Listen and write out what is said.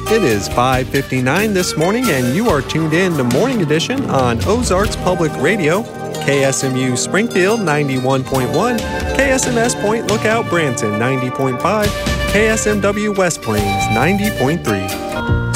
It is 5:59 this morning, and you are tuned in to Morning Edition on Ozarks Public Radio, KSMU Springfield 91.1, KSMS Point Lookout Branson 90.5, KSMW West Plains 90.3.